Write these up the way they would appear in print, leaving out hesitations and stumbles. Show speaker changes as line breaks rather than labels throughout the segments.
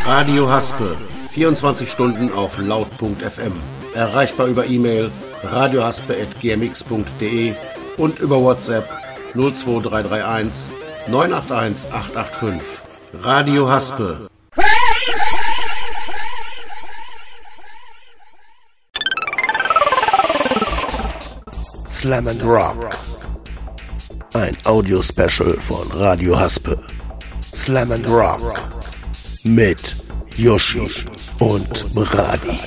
Radio Haspe, 24 Stunden auf laut.fm. Erreichbar über E-Mail radiohaspe@gmx.de und über WhatsApp 02331 981 885. Radio Haspe.
Slam and Rock. Ein Audio-Special von Radio Haspe. Slam and Rock. Mit Yoshi und Brady.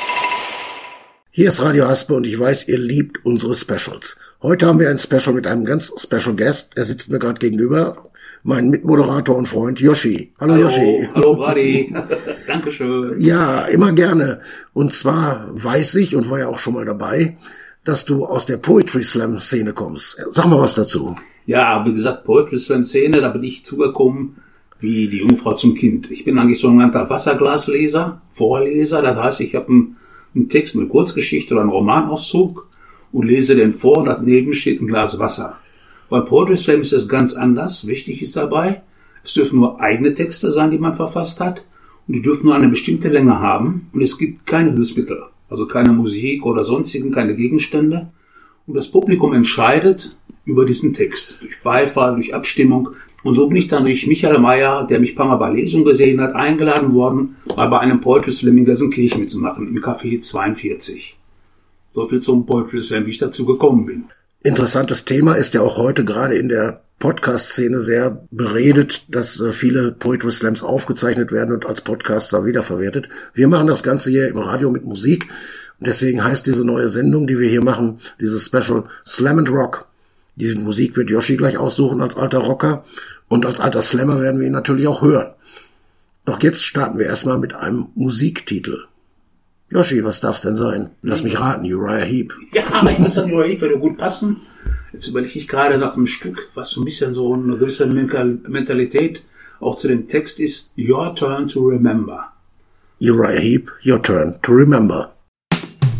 Hier ist Radio Haspe und ich weiß, ihr liebt unsere Specials. Heute haben wir ein Special mit einem ganz Special Guest. Er sitzt mir gerade gegenüber. Mein Mitmoderator und Freund Yoshi. Hallo Yoshi.
Hallo Brady. Dankeschön.
Ja, immer gerne. Und zwar weiß ich und war ja auch schon mal dabei, dass du aus der Poetry Slam Szene kommst. Sag mal was dazu.
Ja, wie gesagt, Poetry Slam Szene, da bin ich zugekommen wie die Jungfrau zum Kind. Ich bin eigentlich so ein genannter Wasserglasleser, Vorleser. Das heißt, ich habe einen Text, eine Kurzgeschichte oder einen Romanauszug und lese den vor und daneben steht ein Glas Wasser. Beim Poetry Slam ist es ganz anders. Wichtig ist dabei, es dürfen nur eigene Texte sein, die man verfasst hat, und die dürfen nur eine bestimmte Länge haben, und es gibt keine Hilfsmittel, also keine Musik oder sonstigen, keine Gegenstände, und das Publikum entscheidet über diesen Text, durch Beifall, durch Abstimmung, und so bin ich dann durch Michael Mayer, der mich ein paar Mal bei Lesungen gesehen hat, eingeladen worden, mal bei einem Poetry Slam in Gelsenkirchen mitzumachen, im Café 42. So viel zum Poetry Slam, wie ich dazu gekommen bin.
Interessantes Thema, ist ja auch heute gerade in der Podcast-Szene sehr beredet, dass viele Poetry Slams aufgezeichnet werden und als Podcasts dann wiederverwertet. Wir machen das Ganze hier im Radio mit Musik und deswegen heißt diese neue Sendung, die wir hier machen, dieses Special Slam and Rock. Diese Musik wird Yoshi gleich aussuchen als alter Rocker und als alter Slammer werden wir ihn natürlich auch hören. Doch jetzt starten wir erstmal mit einem Musiktitel. Yoshi, was darf's denn sein? Lass mich raten, Uriah Heep.
Ja, aber ich würde sagen, Uriah Heep würde gut passen. Jetzt überlege ich gerade nach einem Stück, was so ein bisschen so eine gewisse Mentalität auch zu dem Text ist. Your turn to remember.
Uriah Heep, your turn to remember.